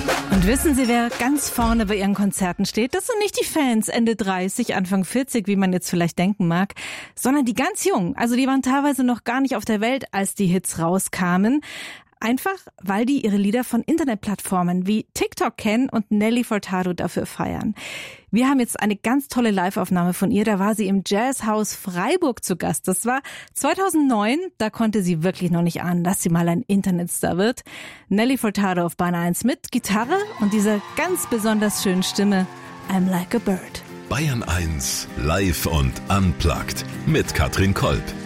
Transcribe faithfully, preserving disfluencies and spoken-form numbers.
Und wissen Sie, wer ganz vorne bei Ihren Konzerten steht? Das sind nicht die Fans Ende dreißig, Anfang vierzig, wie man jetzt vielleicht denken mag, sondern die ganz jungen. Also die waren teilweise noch gar nicht auf der Welt, als die Hits rauskamen. Einfach, weil die ihre Lieder von Internetplattformen wie TikTok kennen und Nelly Furtado dafür feiern. Wir haben jetzt eine ganz tolle Live-Aufnahme von ihr. Da war sie im Jazzhaus Freiburg zu Gast. Das war zweitausendneun. Da konnte sie wirklich noch nicht ahnen, dass sie mal ein Internetstar wird. Nelly Furtado auf Bahn eins mit Gitarre und dieser ganz besonders schönen Stimme I'm Like a Bird. Bayern eins live und unplugged mit Katrin Kolb.